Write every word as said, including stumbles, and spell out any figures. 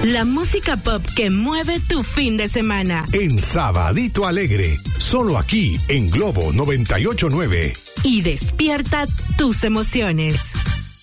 La música pop que mueve tu fin de semana. En Sabadito Alegre, solo aquí en Globo noventa y ocho punto nueve. Y despierta tus emociones.